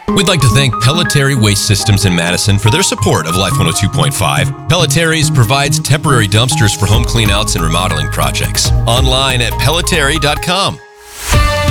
We'd like to thank Pelletary Waste Systems in Madison for their support of Life 102.5. Pelletary's provides temporary dumpsters for home cleanouts and remodeling projects. Online at pelletary.com.